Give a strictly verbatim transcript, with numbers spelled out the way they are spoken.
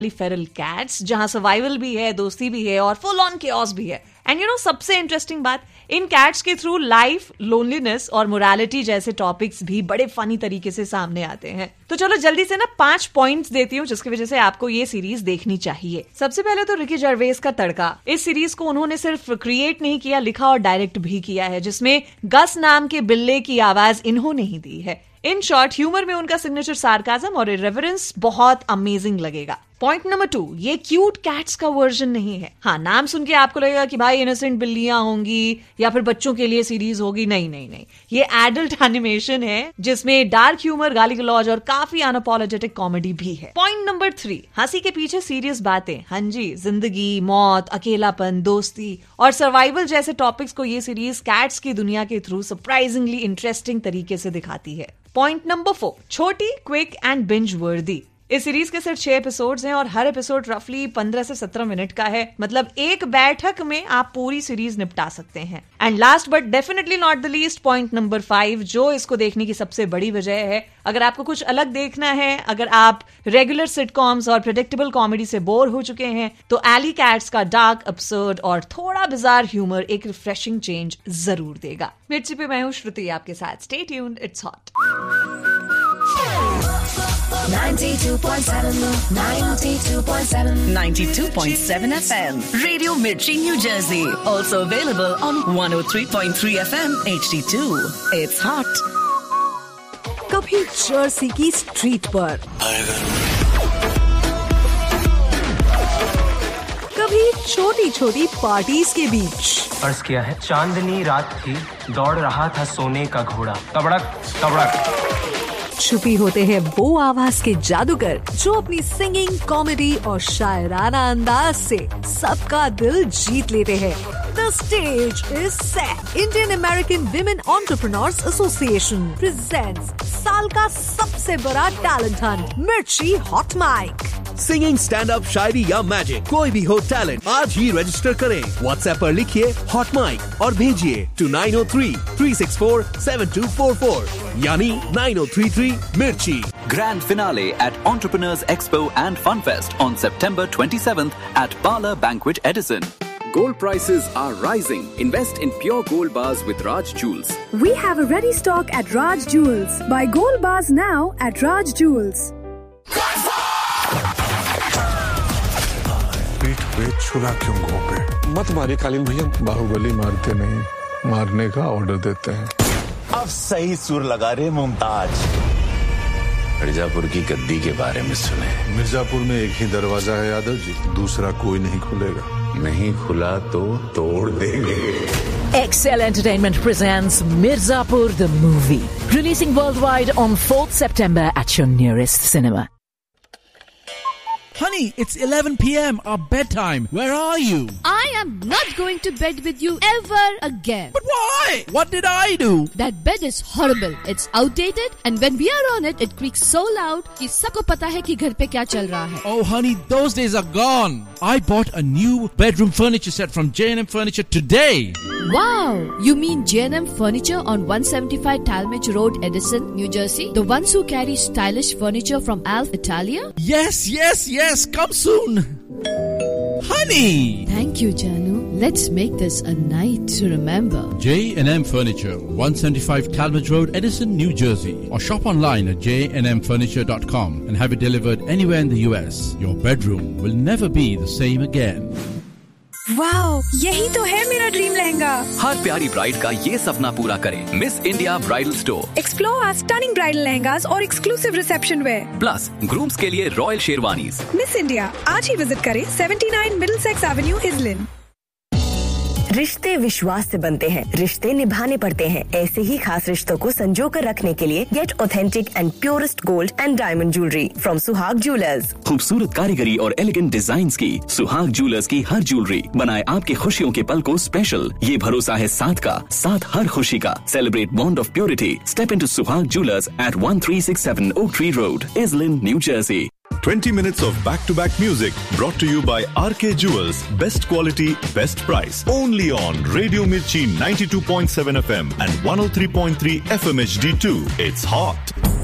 Feral cats, जहां survival भी है, दोस्ती भी है और फुल ऑन केओस भी है। एंड यू नो सबसे इंटरेस्टिंग बात, इन कैट्स के थ्रू लाइफ, लोनलीनेस और मोरालिटी जैसे टॉपिक्स भी बड़े फनी तरीके से सामने आते हैं। तो चलो जल्दी से ना पांच पॉइंट्स देती हूँ जिसकी वजह से आपको ये सीरीज देखनी चाहिए। सबसे पहले तो रिकी जर्वेस का तड़का। इस सीरीज को उन्होंने सिर्फ क्रिएट नहीं किया, लिखा और डायरेक्ट भी किया है, जिसमें गस नाम के बिल्ले की आवाज इन्होंने ही दी है। इन शॉर्ट, ह्यूमर में उनका सिग्नेचर सार्काज्म और इरेवरेंस बहुत अमेजिंग लगेगा। पॉइंट नंबर टू, ये क्यूट कैट्स का वर्जन नहीं है। हाँ, नाम सुन के आपको लगेगा कि भाई इनोसेंट बिल्लियां होंगी या फिर बच्चों के लिए सीरीज होगी। नहीं नहीं नहीं, ये एडल्ट एनिमेशन है जिसमें डार्क ह्यूमर, गाली गलौज और काफी अनअपोलोजेटिक कॉमेडी भी है। पॉइंट नंबर थ्री, हंसी के पीछे सीरियस बातें। हाँ जी, जिंदगी, मौत, अकेलापन, दोस्ती और सर्वाइवल जैसे टॉपिक्स को ये सीरीज कैट्स की दुनिया के थ्रू सरप्राइजिंगली इंटरेस्टिंग तरीके से दिखाती है। पॉइंट नंबर फोर, छोटी, क्विक एंड बिंज वर्दी। इस सीरीज के सिर्फ छह एपिसोड्स हैं और हर एपिसोड रफली पंद्रह से सत्रह मिनट का है। मतलब एक बैठक में आप पूरी सीरीज निपटा सकते हैं। And last but definitely not the least, point number five, जो इसको देखने की सबसे बड़ी वजह है। अगर आपको कुछ अलग देखना है, अगर आप रेगुलर सिटकॉम्स और प्रेडिक्टेबल कॉमेडी से बोर हो चुके हैं, तो एली कैट्स का डार्क, absurd और थोड़ा बिजार ह्यूमर एक रिफ्रेशिंग चेंज जरूर देगा। मिर्ची पे मैं हूँ श्रुति आपके साथ। Stay tuned, it's hot. ninety-two point seven, ninety-two point seven, ninety-two point seven F M. Radio Mirchi, New Jersey. Also available on one oh three point three F M H D two. It's hot. कभी Jersey की street पर, कभी छोटी छोटी parties के बीच। अर्ज किया है, चांदनी रात थी, दौड़ रहा था सोने का घोड़ा, तबड़क तबड़क। छुपी होते हैं वो आवाज के जादूगर जो अपनी सिंगिंग, कॉमेडी और शायराना अंदाज से सबका दिल जीत लेते हैं। The stage is set. Indian American Women Entrepreneurs Association presents साल का सबसे बड़ा टैलेंट हंट, मिर्ची hot mic. Singing, stand up, शायरी या मैजिक, कोई भी हो टैलेंट, आज ही रजिस्टर करें। व्हाट्सएप पर लिखिए हॉट माइक और भेजिए to nine oh three, three six four, seven two four four यानी nine oh three three मिर्ची। Grand finale at Entrepreneurs Expo and Fun Fest on September twenty-seventh at Parlor Banquet Edison. Gold prices are rising. Invest in pure gold bars with Raj Jewels. We have a ready stock at Raj Jewels. Buy gold bars now at Raj Jewels. पीठ पे छुरा क्यों घोंपे? मत मारिए कालीन भैया। बाहुबली मारते नहीं, मारने का ऑर्डर देते हैं। अब सही सुर लगा रहे मुमताज। मिर्जापुर की गद्दी के बारे में सुने। मिर्जापुर में एक ही दरवाजा है यादव जी, दूसरा कोई नहीं खुलेगा। नहीं खुला तो तोड़ देंगे। Excel Entertainment presents Mirzapur the movie, releasing worldwide on fourth September at your nearest cinema. Honey, it's eleven p m, our bedtime. Where are you? I am not going to bed with you ever again. But why? What did I do? That bed is horrible. It's outdated and when we are on it, it creaks so loud कि सबको पता है कि घर पे क्या चल रहा है. Oh honey, those days are gone. I bought a new bedroom furniture set from J and M Furniture today. Wow! You mean J and M Furniture on one seventy-five Talmadge Road, Edison, New Jersey? The ones who carry stylish furniture from Alf Italia? Yes, yes, yes. Come soon. Honey! Thank you, Janu. Let's make this a night to remember. J and M Furniture, one seventy-five Talmadge Road, Edison, New Jersey. Or shop online at j n m furniture dot com and have it delivered anywhere in the U S. Your bedroom will never be the same again. Wow, यही तो है मेरा dream lehenga. हर प्यारी bride का ये सपना पूरा करें miss India bridal store. Explore our stunning bridal lehengas और exclusive reception where. Plus grooms के लिए रॉयल शेरवानीज। मिस इंडिया, आज ही विजिट करें seventy-nine मिडलसेक्स एवेन्यू, इजलिन। रिश्ते विश्वास से बनते हैं, रिश्ते निभाने पड़ते हैं। ऐसे ही खास रिश्तों को संजो कर रखने के लिए gate authentic and purest gold and diamond jewellery from सुहाग ज्वेलर्स। खूबसूरत कारीगरी और एलिगेंट डिजाइन्स की सुहाग ज्वेलर्स की हर ज्वेलरी बनाए आपकी खुशियों के पल को स्पेशल। ये भरोसा है साथ का, साथ हर खुशी का। Celebrate bond of purity. Step into सुहाग jewellers eight one three six seven Oak Tree Road, Islin, New Jersey. twenty minutes of back-to-back music brought to you by R K Jewels. Best quality, best price. Only on Radio Mirchi ninety-two point seven F M and one oh three point three F M H D two. It's hot.